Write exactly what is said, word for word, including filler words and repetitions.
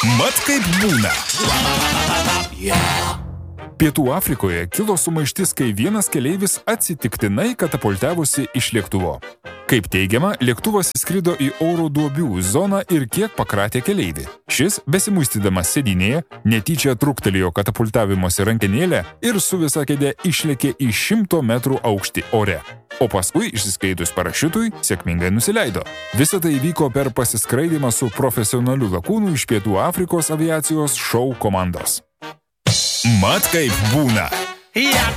Mat kaip būna. Pietų Afrikoje kilo sumaištis, kai vienas keleivis atsitiktinai katapultavosi iš lėktuvo. Kaip teigiama, lėktuvas skrido į oro duobių zoną ir kiek pakratė keleivį. Šis, besimuistydamas sėdynėje, netyčia truktelėjo katapultavimosi rankenėlę ir su visa kėde išlėkė į šimto metrų aukštį ore. O paskui, išsiskleidus parašiutui, sėkmingai nusileido. Visa tai vyko per pasiskraidymą su profesionaliu lakūnu iš Pietų Afrikos aviacijos šou komandos. Mat kaip būna.